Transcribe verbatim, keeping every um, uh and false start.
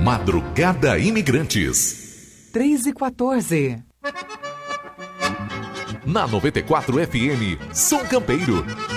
Madrugada Imigrantes. três e quatorze. Na noventa e quatro F M, Som Campeiro.